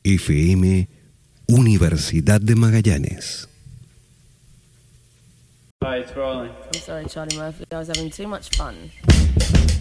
FM Universidad de Magallanes. Hi, it's rolling. I'm sorry, Charlie Murphy. I was having too much fun.